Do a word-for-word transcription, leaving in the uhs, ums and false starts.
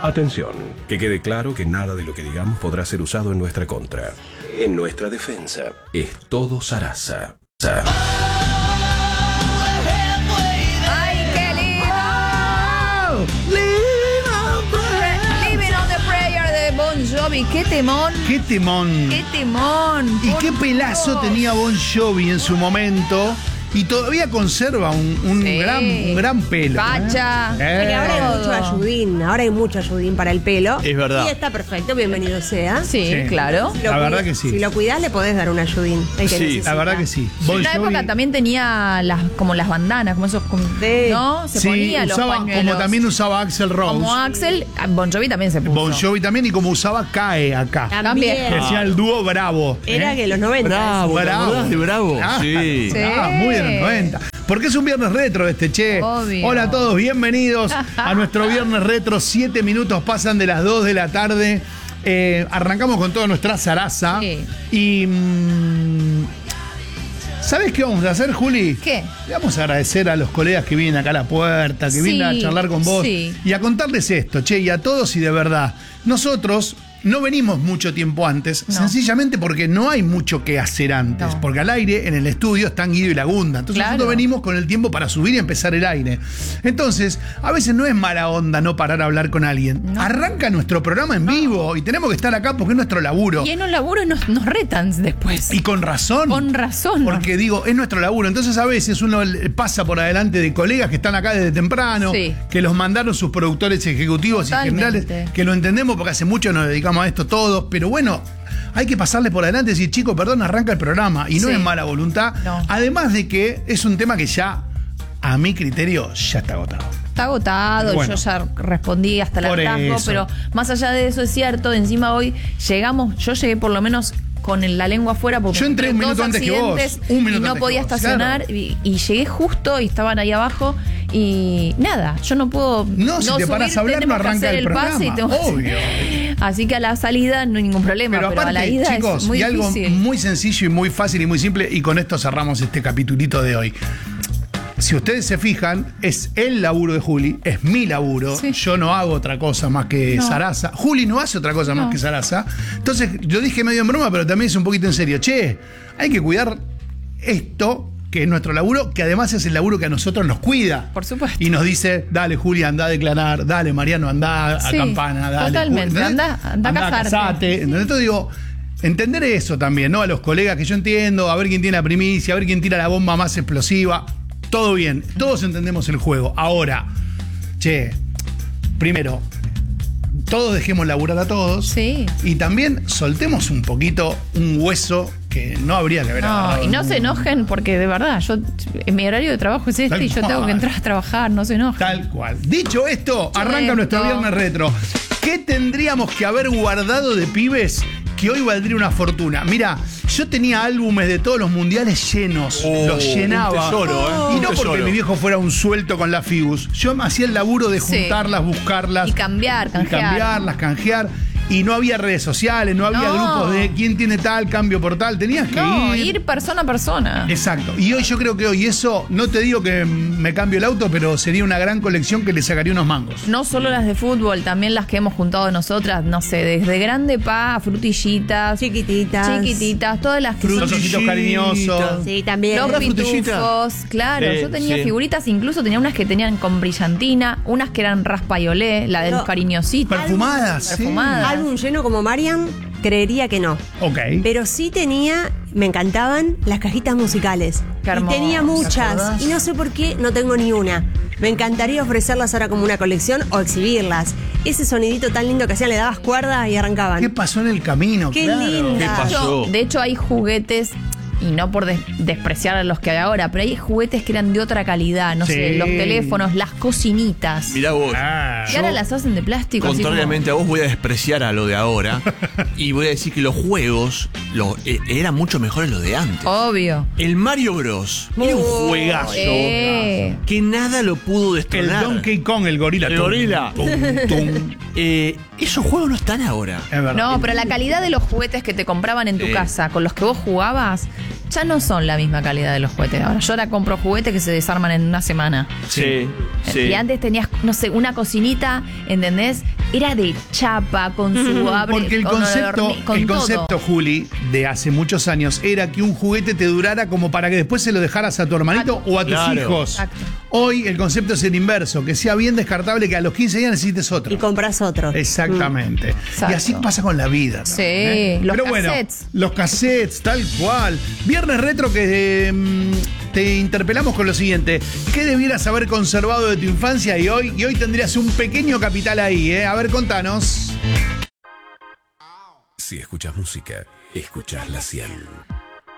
Atención, que quede claro que nada de lo que digamos podrá ser usado en nuestra contra. En nuestra defensa, es todo Sarasa. Sa. ¡Ay, qué lindo! Living on the Prayer de Bon Jovi. ¡Qué temón! ¡Qué temón! ¡Qué temón! Y qué pelazo Dios. tenía Bon Jovi en su momento. Y todavía conserva un, un, Sí. gran, un gran pelo. Facha. ¿eh? Porque ahora hay Todo. mucho ayudín, ahora hay mucho ayudín para el pelo. Es verdad. Y está perfecto, bienvenido sea. Sí, Sí. claro. Si lo La verdad cuida- que sí. Si lo cuidás, le podés dar un ayudín. El que Sí, necesita. La verdad que sí. En Bon una Jovi- época también tenía las, como las bandanas, como esos, como- Sí. ¿no? Se sí, ponía los usaba, pañuelos. como también usaba Axl Rose. Como Axel, Bon Jovi también se puso. Bon Jovi también, y como usaba Cae acá. También. Que hacía el dúo Bravo. Era ¿eh? que los noventa. Bravo, ¿te Bravo. acordás de Bravo? Ah, Sí. Sí. ah, muy de los noventa. Porque es un viernes retro este, che. Obvio. Hola a todos, bienvenidos a nuestro viernes retro. Siete minutos pasan de las dos de la tarde. Eh, arrancamos con toda nuestra zaraza. Sí. Y... mm, ¿sabes qué vamos a hacer, Juli? ¿Qué? Le vamos a agradecer a los colegas que vienen acá a la puerta, que Sí, vienen a charlar con vos. sí. Y a contarles esto, che, y a todos y de verdad. Nosotros no venimos mucho tiempo antes, No. sencillamente porque no hay mucho que hacer antes. No. Porque al aire, en el estudio, están Guido y Lagunda. Entonces Claro. nosotros venimos con el tiempo para subir y empezar el aire. Entonces, a veces no es mala onda no parar a hablar con alguien. No. Arranca nuestro programa en vivo y tenemos que estar acá porque es nuestro laburo. Y en un laburo nos, nos retan después. Y con razón. Con razón. Porque digo, es nuestro laburo. Entonces a veces uno le pasa por adelante de colegas que están acá desde temprano, Sí. que los mandaron sus productores ejecutivos Totalmente. y generales, que lo entendemos porque hace mucho nos dedicamos a esto todos, pero bueno, hay que pasarles por adelante y decir, chicos, perdón, arranca el programa. Y no Sí. es mala voluntad. No. Además de que es un tema que ya, a mi criterio, ya está agotado. Está agotado, Bueno. yo ya respondí hasta el Por hartazgo, eso. pero más allá de eso es cierto, encima hoy llegamos, yo llegué por lo menos con el- la lengua afuera porque Yo entré un tuve minuto dos antes que vos, accidentes un minuto y no antes podía que vos, estacionar claro. y, y llegué justo y estaban ahí abajo y nada, yo no puedo No, si te subir, paras a hablar, no tenemos que arranca hacer el pase y programa, tengo- obvio. Así que a la salida no hay ningún problema, Pero pero, aparte, a la ida chicos, es muy y algo difícil. muy sencillo y muy fácil y muy simple, y con esto cerramos este capitulito de hoy. Si ustedes se fijan, es el laburo de Juli, es mi laburo. Sí. Yo no hago otra cosa más que No. Sarasa. Juli no hace otra cosa No. más que Sarasa. Entonces, yo dije medio en broma, pero también es un poquito en serio. Che, hay que cuidar esto, que es nuestro laburo, que además es el laburo que a nosotros nos cuida. Por supuesto. Y nos dice, dale, Juli, anda a declarar, dale, Mariano, anda a Sí, campana, dale. totalmente, Juli, ¿entendés? anda- anda a casarte. casate. ¿Entendés? Entonces digo, entender eso también, ¿no? A los colegas que yo entiendo, a ver quién tiene la primicia, a ver quién tira la bomba más explosiva. Todo bien, todos entendemos el juego. Ahora, che, primero, todos dejemos laburar a todos. Sí. Y también soltemos un poquito un hueso que no habría que haber No, agarrado y no nunca. se enojen porque de verdad, yo en mi horario de trabajo es este Tal y yo tengo cual. que entrar a trabajar, no se enojen. Tal cual. Dicho esto, arranca esto. nuestro viernes retro. ¿Qué tendríamos que haber guardado de pibes que hoy valdría una fortuna? Mira, yo tenía álbumes de todos los mundiales llenos, Oh, los llenaba. un tesoro, ¿eh? Y Un no porque tesoro. mi viejo fuera un suelto con la Figus. Yo me hacía el laburo de Sí. juntarlas, buscarlas. Y cambiar, Y canjear. cambiarlas, canjear. Y no había redes sociales, no había No. grupos de quién tiene tal, cambio por tal. Tenías que No, ir. ir persona a persona. Exacto. Y hoy yo creo que hoy eso, no te digo que me cambio el auto, pero sería una gran colección que le sacaría unos mangos. No solo las de fútbol, también las que hemos juntado nosotras, no sé, desde grande pa, a frutillitas, Chiquititas. chiquititas, todas las que son Los ojitos cariñosos. Sí, también. los ¿Una frutillita? pitufos, claro, Sí, yo tenía sí. figuritas, incluso tenía unas que tenían con brillantina, unas que eran raspa y olé, la de No. los cariñositos. Perfumadas. sí. Perfumadas. Álbum lleno como Marian, creería que no. Ok. Pero sí tenía, me encantaban las cajitas musicales. Qué y hermoso, tenía ¿te muchas. acordás? Y no sé por qué no tengo ni una. Me encantaría ofrecerlas ahora como una colección o exhibirlas. Ese sonidito tan lindo que hacían, le dabas cuerda y arrancaban. ¿Qué pasó en el camino? Qué Claro. linda. ¿Qué pasó? De hecho, hay juguetes, y no por des- despreciar a los que hay ahora, pero hay juguetes que eran de otra calidad, no Sí. sé, los teléfonos, las cocinitas. Mirá vos. Ah. Y ahora las hacen de plástico. así Contrariamente a vos, voy a despreciar a lo de ahora y voy a decir que los juegos los, eh, eran mucho mejores los de antes. como- Obvio. El Mario Bros. Era un Oh, juegazo Eh. que nada lo pudo El destronar. Donkey Kong, el gorila. El Tum, gorila. tum, tum. Eh, esos juegos no están ahora. Es verdad. No, pero la calidad de los juguetes que te compraban en tu Sí. casa, con los que vos jugabas, ya no son la misma calidad de los juguetes. Ahora, yo ahora compro juguetes que se desarman en una semana. Sí. Sí. Y antes tenías, no sé, una cocinita, ¿entendés? Era de chapa, con su abre, Porque el con concepto, horni- con el todo. concepto, Juli, de hace muchos años era que un juguete te durara como para que después se lo dejaras a tu hermanito o a tus Claro. hijos. Exacto. Hoy el concepto es el inverso, que sea bien descartable que a los quince años necesites otro. Y compras otro. Exactamente. Exacto. Y así pasa con la vida. Sí, también, ¿eh? los Pero bueno, cassettes. los cassettes, tal cual. Viernes retro que eh, te interpelamos con lo siguiente. ¿Qué debieras haber conservado de tu infancia y hoy? Y hoy tendrías un pequeño capital ahí, ¿eh? A ver, contanos. Si escuchas música, escuchas la cien.